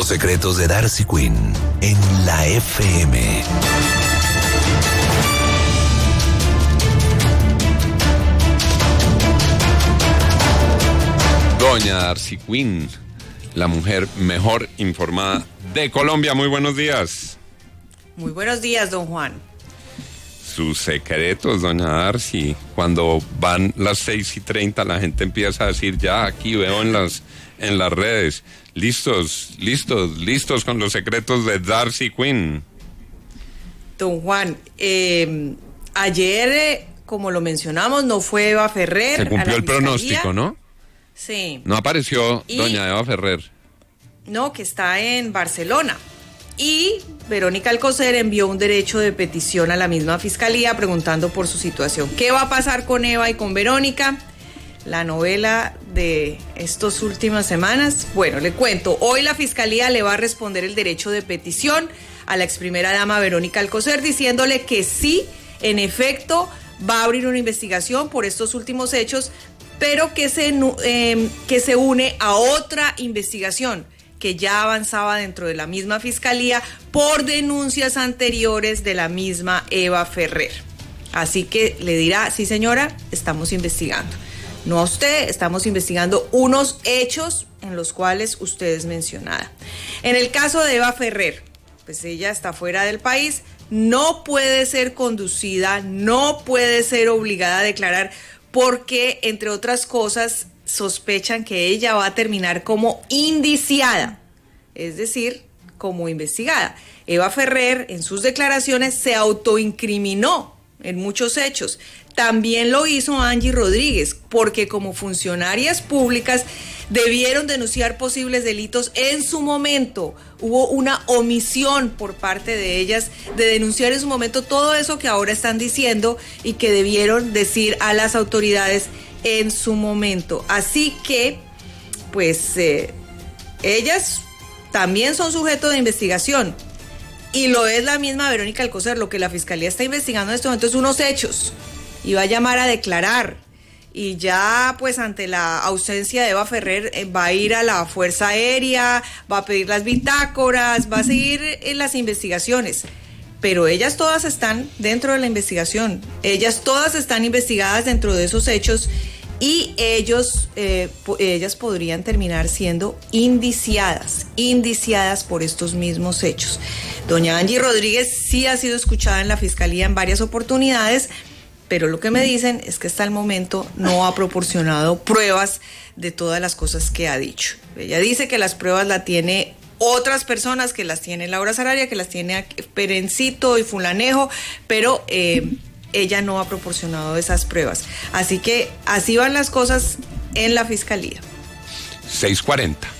Los secretos de Darcy Quinn en la FM. Doña Darcy Quinn, la mujer mejor informada de Colombia. Muy buenos días. Muy buenos días, don Juan. Sus secretos, doña Darcy. Cuando van las 6:30, la gente empieza a decir, ya aquí veo en las redes. Listos con los secretos de Darcy Quinn. Don Juan, ayer, como lo mencionamos, no fue Eva Ferrer. Se cumplió el pronóstico, ¿no? Sí. No apareció doña Eva Ferrer. No, que está en Barcelona. Y Verónica Alcocer envió un derecho de petición a la misma fiscalía preguntando por su situación. ¿Qué va a pasar con Eva y con Verónica? La novela de estas últimas semanas. Bueno, le cuento. Hoy la fiscalía le va a responder el derecho de petición a la ex primera dama Verónica Alcocer diciéndole que sí, en efecto, va a abrir una investigación por estos últimos hechos, pero que se une a otra investigación que ya avanzaba dentro de la misma fiscalía por denuncias anteriores de la misma Eva Ferrer. Así que le dirá, sí señora, estamos investigando. No a usted, estamos investigando unos hechos en los cuales usted es mencionada. En el caso de Eva Ferrer, pues ella está fuera del país, no puede ser conducida, no puede ser obligada a declarar porque, entre otras cosas, sospechan que ella va a terminar como indiciada, es decir, como investigada. Eva Ferrer, en sus declaraciones, se autoincriminó en muchos hechos. También lo hizo Angie Rodríguez, porque como funcionarias públicas debieron denunciar posibles delitos en su momento. Hubo una omisión por parte de ellas de denunciar en su momento todo eso que ahora están diciendo y que debieron decir a las autoridades en su momento. Así que, pues, ellas también son sujetos de investigación. Y lo es la misma Verónica Alcocer. Lo que la Fiscalía está investigando en este momento es unos hechos. Y va a llamar a declarar. Y ya, pues, ante la ausencia de Eva Ferrer, va a ir a la Fuerza Aérea, va a pedir las bitácoras, va a seguir en las investigaciones. Pero ellas todas están dentro de la investigación. Ellas todas están investigadas dentro de esos hechos y ellas podrían terminar siendo indiciadas por estos mismos hechos. Doña Angie Rodríguez sí ha sido escuchada en la Fiscalía en varias oportunidades, pero lo que me dicen es que hasta el momento no ha proporcionado pruebas de todas las cosas que ha dicho. Ella dice que las pruebas las tiene otras personas, que las tiene Laura Sarabia, que las tiene Perencito y Fulanejo, pero ella no ha proporcionado esas pruebas. Así que así van las cosas en la Fiscalía. 6:40.